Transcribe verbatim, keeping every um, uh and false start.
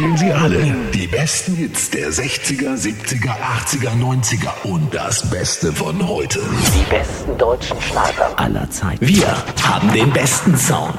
spielen sie alle. Die besten Hits der sechziger, siebziger, achtziger, neunziger und das Beste von heute. Die besten deutschen Schlager aller Zeiten. Wir haben den besten Sound.